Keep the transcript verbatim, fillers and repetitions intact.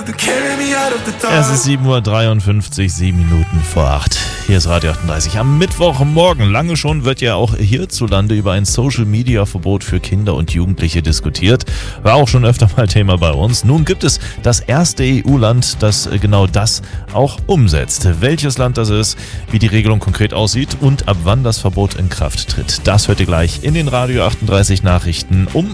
Es ist sieben Uhr dreiundfünfzig, sieben Minuten vor acht. Hier ist Radio achtunddreißig. Am Mittwochmorgen, lange schon, wird ja auch hierzulande über ein Social-Media-Verbot für Kinder und Jugendliche diskutiert. War auch schon öfter mal Thema bei uns. Nun gibt es das erste E U-Land, das genau das auch umsetzt. Welches Land das ist, wie die Regelung konkret aussieht und ab wann das Verbot in Kraft tritt. Das hört ihr gleich in den Radio achtunddreißig Nachrichten um